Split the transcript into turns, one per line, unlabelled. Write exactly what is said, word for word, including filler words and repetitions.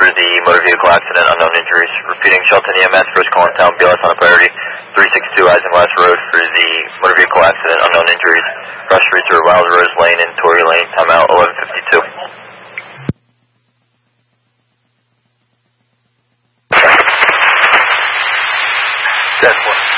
for the motor vehicle accident, unknown injuries. Repeating, Shelton E M S, first call in town, B L S on priority, three sixty-two Isinglass Road for the motor vehicle accident, unknown injuries. Rush streets are Wild Rose Lane and Tory Lane, timeout eleven fifty-two. That's one.